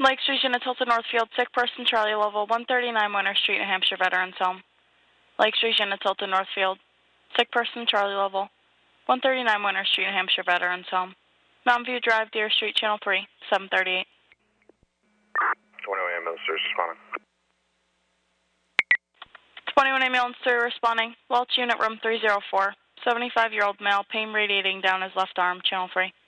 Lake Street, Unit Tilton Northfield, sick person, Charlie Level, 139 Winter Street, New Hampshire, Veterans Home. Lake Street, Unit Tilton Northfield, sick person, Charlie Level, 139 Winter Street, New Hampshire, Veterans Home. Mountain View Drive, Deer Street, Channel 3, 738. 21 ambulance service responding. 21 ambulance service responding. Welch Unit Room 304. 75-year-old male, pain radiating down his left arm, Channel 3.